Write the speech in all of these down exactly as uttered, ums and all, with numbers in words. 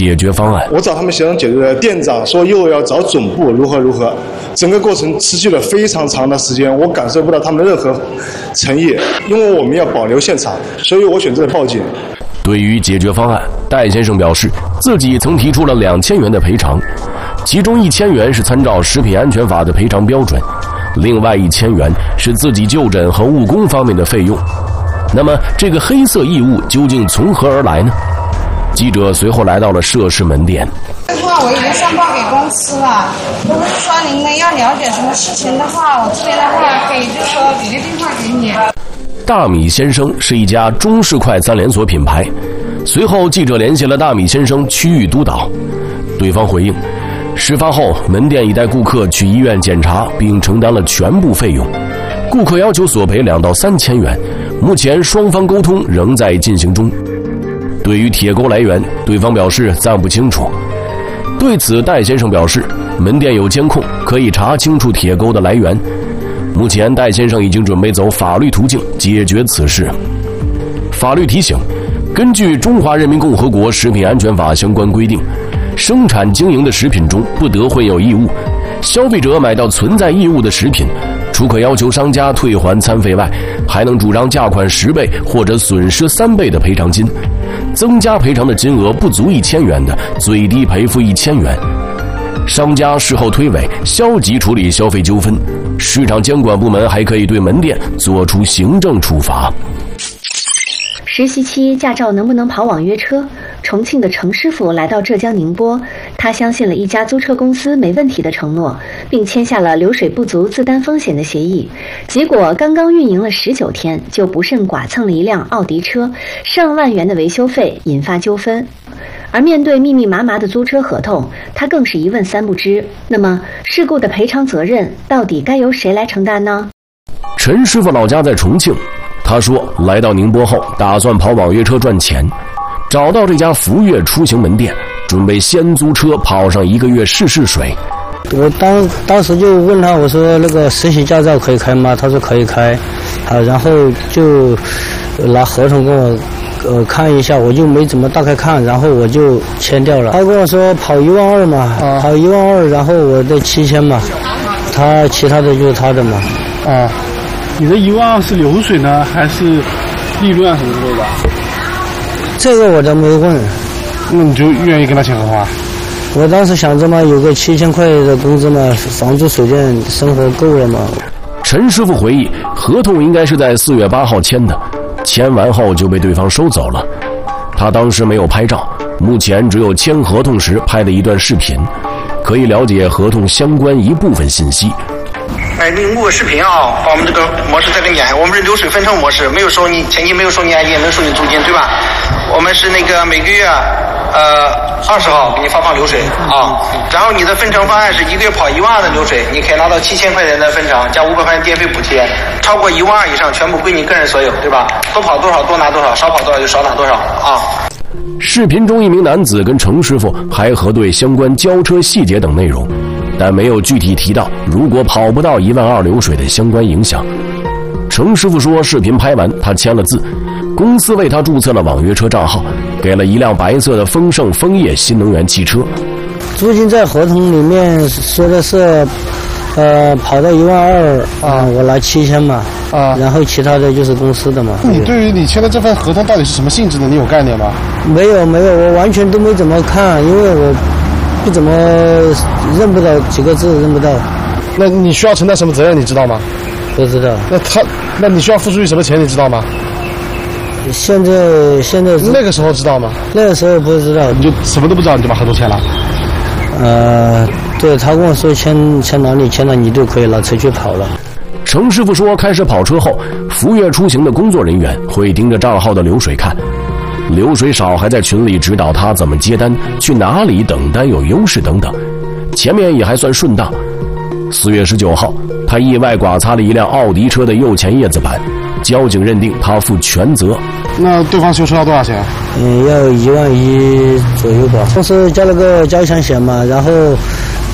解决方案。 我找他们协商解决，店长说又要找总部如何如何，整个过程持续了非常长的时间，我感受不到他们的任何诚意，因为我们要保留现场，所以我选择了报警。 对于解决方案，戴先生表示自己曾提出了两千元的赔偿，其中一千元是参照食品安全法的赔偿标准，另外一千元是自己就诊和误工方面的费用。那么这个黑色异物究竟从何而来呢？记者随后来到了涉事门店。 这话我已经上报给公司了，如果是说您们要了解什么事情的话，我这边的话可以就说给个电话给你。 大米先生是一家中式快餐连锁品牌。随后记者联系了大米先生区域督导，对方回应，事发后门店已带顾客去医院检查并承担了全部费用，顾客要求索赔两到三千元，目前双方沟通仍在进行中。对于铁钩来源，对方表示暂不清楚。对此，戴先生表示，门店有监控，可以查清楚铁钩的来源。目前戴先生已经准备走法律途径解决此事。法律提醒，根据《中华人民共和国食品安全法》相关规定，生产经营的食品中不得混有异物。消费者买到存在异物的食品，除可要求商家退还餐费外，还能主张价款十倍或者损失三倍的赔偿金。增加赔偿的金额不足一千元的，最低赔付一千元。商家事后推诿，消极处理消费纠纷，市场监管部门还可以对门店作出行政处罚。 实习期驾照能不能跑网约车？重庆的程师傅来到浙江宁波，他相信了一家租车公司没问题的承诺，并签下了流水不足自担风险的协议。结果刚刚运营了十九天，就不慎剐蹭了一辆奥迪车，上万元的维修费引发纠纷。而面对密密麻麻的租车合同，他更是一问三不知。那么事故的赔偿责任到底该由谁来承担呢？ 陈师傅老家在重庆，他说来到宁波后打算跑网约车赚钱，找到这家福悦出行门店，准备先租车跑上一个月试试水。 我当当时就问他，我说那个实习驾照可以开吗？他说可以开，啊，然后就拿合同跟我呃看一下，我就没怎么打开看，然后我就签掉了。他跟我说跑一万二嘛，啊、跑一万二，然后我的七千嘛，他其他的就是他的嘛。 啊，你的一万二是流水呢，还是利润什么之类的？ 这个我都没问。 那你就愿意跟他签合同啊？ 我当时想着嘛，有个七千块的工资嘛，房租水电生活够了嘛。 陈师傅回忆，合同应该是在四月八号签的，签完后就被对方收走了。他当时没有拍照，目前只有签合同时拍的一段视频，可以了解合同相关一部分信息。 哎，你录个视频啊，把我们这个模式再跟你讲。我们是流水分成模式，没有收你前期没有收你按揭，能收你租金，对吧？我们是那个每个月呃二十号给你发放流水啊，然后你的分成方案是一个月跑一万二的流水，你可以拿到七千块钱的分成，加五百块钱电费补贴，超过一万二以上全部归你个人所有，对吧？多跑多少多拿多少，少跑多少就少拿多少啊。 视频中一名男子跟程师傅还核对相关交车细节等内容，但没有具体提到如果跑不到一万二流水的相关影响。程师傅说，视频拍完他签了字，公司为他注册了网约车账号，给了一辆白色的丰盛枫叶新能源汽车。 租金在合同里面说的是呃跑到一万二啊，我拿七千嘛啊，然后其他的就是公司的嘛。 你对于你签的这份合同到底是什么性质的，你有概念吗？ 没有没有，我完全都没怎么看，因为我不怎么认不到几个字，认不到。 那你需要承担什么责任你知道吗？ 不知道。 那他那你需要付出什么钱你知道吗？ 现在现在那个时候知道吗？ 那个时候不知道。 你就什么都不知道你就把合同签了？ 呃，对，他跟我说签签哪里签了，你就可以拿车去跑了。 程师傅说，开始跑车后，福悦出行的工作人员会盯着账号的流水看，流水少还在群里指导他怎么接单、去哪里等单有优势等等，前面也还算顺当。四月十九号，他意外剐擦了一辆奥迪车的右前叶子板，交警认定他负全责。 那对方修车要多少钱？ 嗯，要一万一左右吧。当时交了个交强险嘛，然后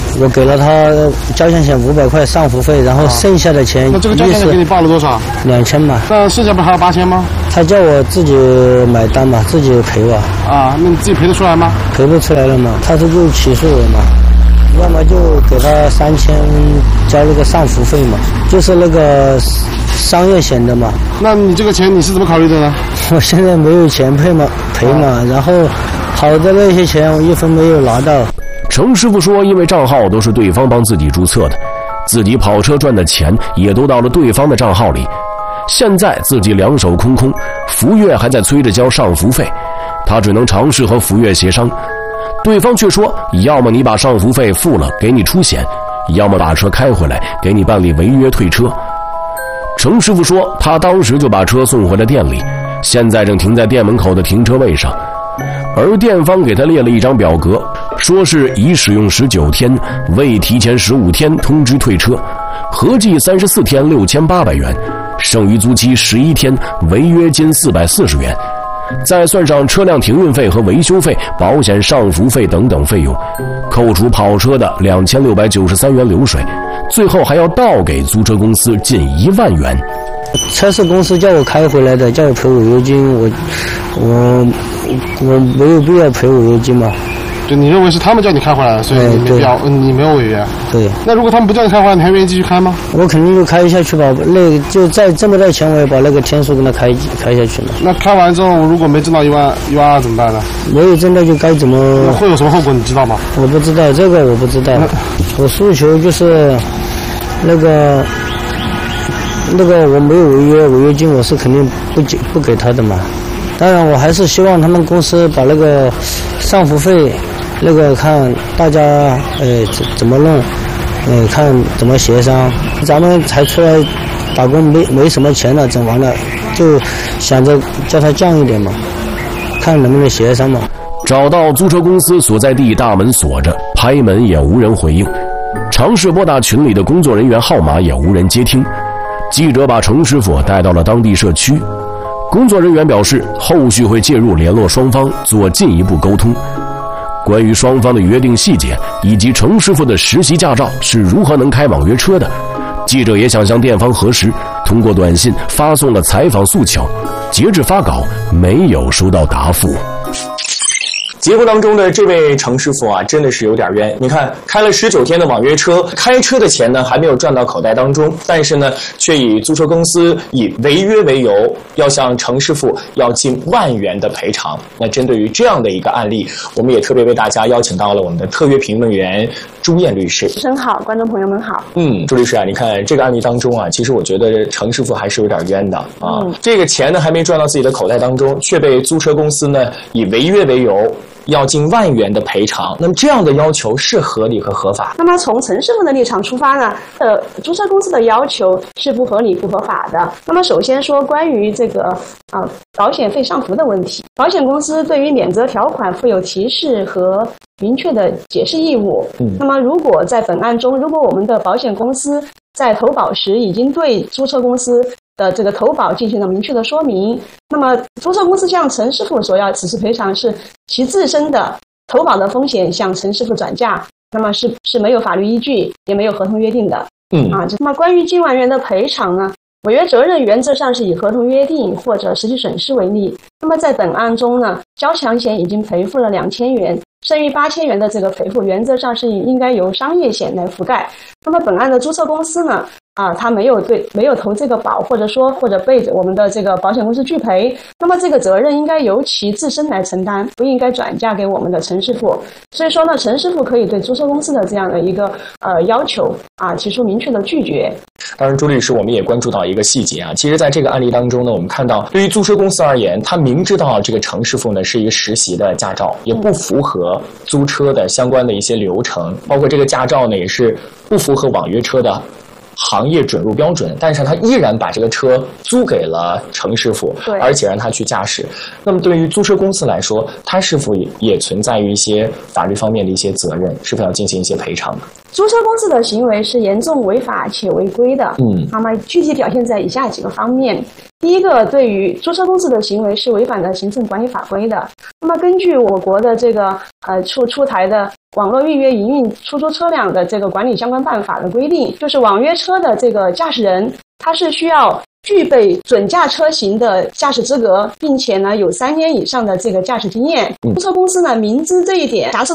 我给了他交强险五百块上服费，然后剩下的钱、 啊、那这个交强险给你报了多少？ 两千嘛。 那剩下不还有八千吗？ 他叫我自己买单嘛，自己赔吧。 啊，那你自己赔得出来吗？ 赔不出来了嘛，他是就起诉我嘛，要么就给他三千交那个上服费嘛，就是那个商业险的嘛。 那你这个钱你是怎么考虑的呢？ 我现在没有钱赔嘛，赔嘛，啊、然后好的那些钱我一分没有拿到。 程师傅说，因为账号都是对方帮自己注册的，自己跑车赚的钱也都到了对方的账号里，现在自己两手空空，福越还在催着交上服费，他只能尝试和福越协商，对方却说，要么你把上服费付了给你出险，要么把车开回来给你办理违约退车。程师傅说，他当时就把车送回了店里，现在正停在店门口的停车位上，而店方给他列了一张表格，说是已使用十九天，未提前十五天通知退车，合计三十四天六千八百元，剩余租期十一天，违约金四百四十元，再算上车辆停运费和维修费、保险上服费等等费用，扣除跑车的两千六百九十三元流水，最后还要倒给租车公司近一万元。 车市公司叫我开回来的，叫我赔违约金，我我我没有必要赔违约金嘛。 就你认为是他们叫你开回来的，所以你没必要，嗯，你没有违约。 对。 那如果他们不叫你开回来，你还愿意继续开吗？ 我肯定就开下去吧，那个就再挣不到钱，我也把那个天数跟他开开下去嘛。 那开完之后，如果没挣到一万一万二怎么办呢？ 没有挣到就该怎么？ 会有什么后果你知道吗？ 我不知道，这个我不知道。我诉求就是那个那个我没有违约，违约金我是肯定不给不给他的嘛。当然，我还是希望他们公司把那个上服费。那个看大家呃怎怎么弄，呃看怎么协商。咱们才出来打工，没没什么钱了，整完了就想着叫他降一点嘛，看能不能协商嘛。 找到租车公司所在地，大门锁着，拍门也无人回应，尝试拨打群里的工作人员号码也无人接听。记者把程师傅带到了当地社区，工作人员表示后续会介入联络双方做进一步沟通。关于双方的约定细节以及程师傅的实习驾照是如何能开网约车的，记者也想向店方核实，通过短信发送了采访诉求，截至发稿没有收到答复。 节目当中的这位程师傅啊，真的是有点冤。你看，开了十九天的网约车，开车的钱呢还没有赚到口袋当中，但是呢，却以租车公司以违约为由，要向程师傅要近万元的赔偿。那针对于这样的一个案例，我们也特别为大家邀请到了我们的特约评论员朱燕律师。 主持人好，观众朋友们好。 嗯，朱律师啊，你看这个案例当中啊，其实我觉得程师傅还是有点冤的啊。嗯、这个钱呢还没赚到自己的口袋当中，却被租车公司呢以违约为由。要近万元的赔偿，那么这样的要求是合理和合法？ 那么从程师傅的立场出发呢，呃，租车公司的要求是不合理、不合法的。那么首先说关于这个啊、呃、保险费上浮的问题，保险公司对于免责条款负有提示和明确的解释义务。嗯，那么如果在本案中，如果我们的保险公司在投保时已经对租车公司的这个投保进行了明确的说明，那么租车公司向程师傅索要此次赔偿是其自身的投保的风险向程师傅转嫁，那么是是没有法律依据，也没有合同约定的。嗯啊，那么关于近万元的赔偿呢，违约责任原则上是以合同约定或者实际损失为例。那么在本案中呢，交强险已经赔付了两千元，剩余八千元的这个赔付原则上是应该由商业险来覆盖。那么本案的租车公司呢？啊，他没有对没有投这个保，或者说或者被我们的这个保险公司拒赔，那么这个责任应该由其自身来承担，不应该转嫁给我们的程师傅。所以说呢，程师傅可以对租车公司的这样的一个呃要求啊提出明确的拒绝。 当然，朱律师，我们也关注到一个细节啊，其实在这个案例当中呢，我们看到对于租车公司而言，他明知道这个程师傅呢是一个实习的驾照，也不符合租车的相关的一些流程，包括这个驾照呢也是不符合网约车的行业准入标准，但是他依然把这个车租给了程师傅，而且让他去驾驶。那么对于租车公司来说，他是否也存在于一些法律方面的一些责任，是否要进行一些赔偿？ 租车公司的行为是严重违法且违规的。嗯，那么具体表现在以下几个方面。第第一个，对于租车公司的行为是违反了行政管理法规的。那么根据我国的这个呃出出台的网络预约营运出租车辆的这个管理相关办法的规定，就是网约车的这个驾驶人，他是需要具备准驾车型的驾驶资格，并且呢有三年以上的这个驾驶经验。租车公司呢明知这一点，假设